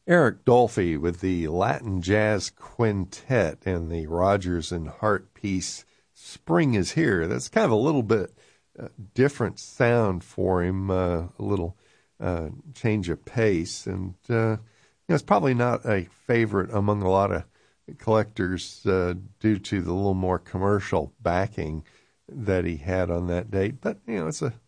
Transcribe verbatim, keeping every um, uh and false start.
Eric Dolphy with the Latin Jazz Quintet and the Rodgers and Hart piece, Spring is Here. That's kind of a little bit uh, different sound for him, uh, a little uh, change of pace. And uh, you know, it's probably not a favorite among a lot of collectors uh, due to the little more commercial backing that he had on that date. But, you know, it's a